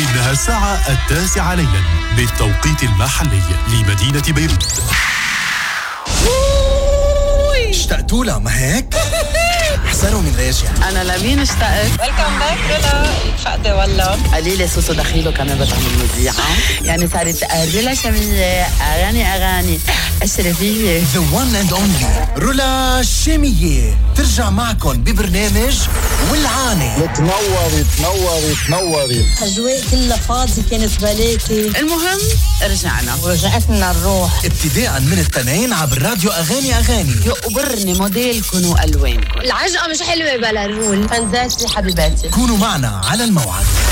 إنها الساعة 9 ليلا بالتوقيت المحلي لمدينة بيروت. اشتقتوا لها ما هيك؟ احسنوا من راجع. أنا لمين اشتقت؟ ويلكم باك رولا فقدة والله قليلة سوسو دخيله كمان بتعمل مذيعة يعني صارت رولا شامية أغاني الشرفية The one and only رولا شامية ترجع معكم ببرنامج والعاني. تنوري أجواء كلها فاضي كانت بلاكي. المهم رجعنا ورجعتنا الروح ابتداء من التنين عبر راديو أغاني يقبرني موديلكم وألوانكم. العجقة مش حلوة بلا الرول. فانزاتي حبيباتي كونوا معنا على الموعد.